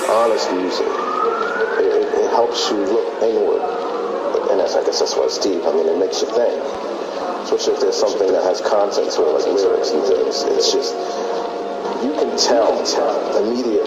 honest music, it helps you look inward. And I guess that's why Steve, it makes you think. Especially if there's something that has content to it, like lyrics and things. It's just, you can tell immediately